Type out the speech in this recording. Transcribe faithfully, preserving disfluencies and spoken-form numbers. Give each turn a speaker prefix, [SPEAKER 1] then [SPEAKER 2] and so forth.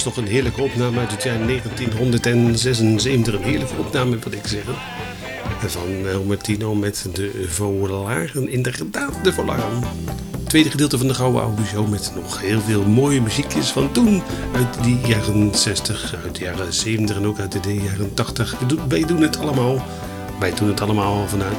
[SPEAKER 1] is toch een heerlijke opname uit het jaar negentienhonderdzesenzeventig. Een heerlijke opname, wil ik zeggen. Van Elmer Tino met de Volaren. Inderdaad, de Volaren. Tweede gedeelte van de Gouden Oude Show met nog heel veel mooie muziekjes van toen. Uit de jaren zestig, uit de jaren zeventig en ook uit de jaren tachtig. Wij doen het allemaal. Wij doen het allemaal vanuit